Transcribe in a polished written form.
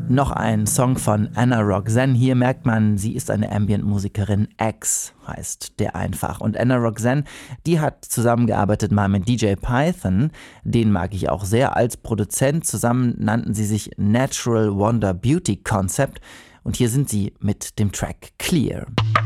Noch ein Song von Anna Roxanne. Hier merkt man, sie ist eine Ambient-Musikerin. X heißt der einfach. Und Anna Roxanne, die hat zusammengearbeitet mal mit DJ Python. Den mag ich auch sehr als Produzent. Zusammen nannten sie sich Natural Wonder Beauty Concept. Und hier sind sie mit dem Track Clear.